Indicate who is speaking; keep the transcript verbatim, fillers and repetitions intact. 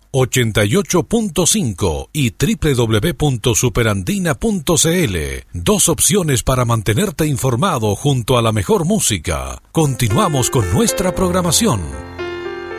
Speaker 1: ochenta y ocho punto cinco y doble u doble u doble u punto superandina punto c l. Dos opciones para mantenerte informado junto a la mejor música. Continuamos con nuestra programación.